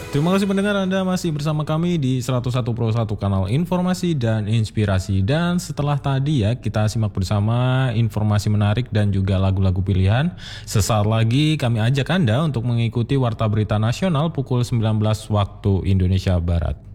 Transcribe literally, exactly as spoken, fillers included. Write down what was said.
Terima kasih pendengar, Anda masih bersama kami di seratus satu Pro satu kanal informasi dan inspirasi. Dan setelah tadi ya kita simak bersama informasi menarik dan juga lagu-lagu pilihan. Sesaat lagi kami ajak Anda untuk mengikuti Warta Berita Nasional pukul sembilan belas waktu Indonesia Barat.